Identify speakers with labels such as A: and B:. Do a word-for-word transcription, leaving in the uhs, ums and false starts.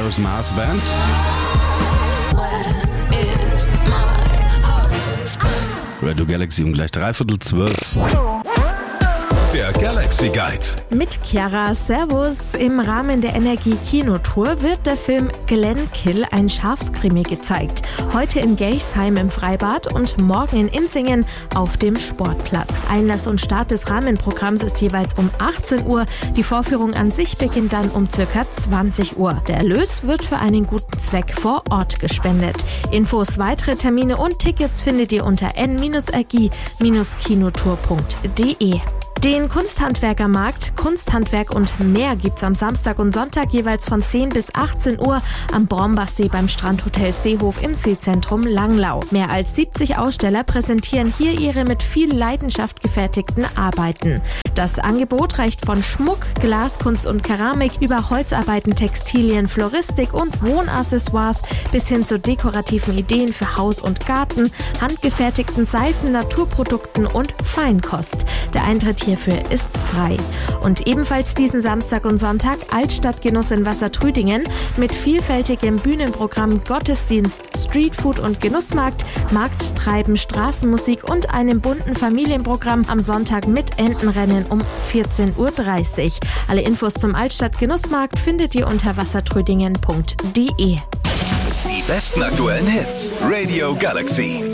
A: Paris Mars Band. Radio Galaxy um gleich dreiviertel zwölf.
B: Der Galaxy Guide.
C: Mit Chiara, Servus. Im Rahmen der Energie-Kinotour wird der Film Glenkill, ein Schafskrimi, gezeigt. Heute in Geichsheim im Freibad und morgen in Insingen auf dem Sportplatz. Einlass und Start des Rahmenprogramms ist jeweils um achtzehn Uhr. Die Vorführung an sich beginnt dann um circa zwanzig Uhr. Der Erlös wird für einen guten Zweck vor Ort gespendet. Infos, weitere Termine und Tickets findet ihr unter n r g kinotour punkt d e. Den Kunsthandwerkermarkt Kunsthandwerk und mehr gibt's am Samstag und Sonntag jeweils von zehn bis achtzehn Uhr am Brombachsee beim Strandhotel Seehof im Seezentrum Langlau. Mehr als siebzig Aussteller präsentieren hier ihre mit viel Leidenschaft gefertigten Arbeiten. Das Angebot reicht von Schmuck, Glaskunst und Keramik über Holzarbeiten, Textilien, Floristik und Wohnaccessoires bis hin zu dekorativen Ideen für Haus und Garten, handgefertigten Seifen, Naturprodukten und Feinkost. Der Eintritt hierfür ist frei. Und ebenfalls diesen Samstag und Sonntag Altstadtgenuss in Wassertrüdingen mit vielfältigem Bühnenprogramm, Gottesdienst, Streetfood und Genussmarkt, Markttreiben, Straßenmusik und einem bunten Familienprogramm am Sonntag mit Entenrennen um vierzehn Uhr dreißig. Alle Infos zum Altstadtgenussmarkt findet ihr unter wassertrüdingen punkt d e.
B: Die besten aktuellen Hits. Radio Galaxy.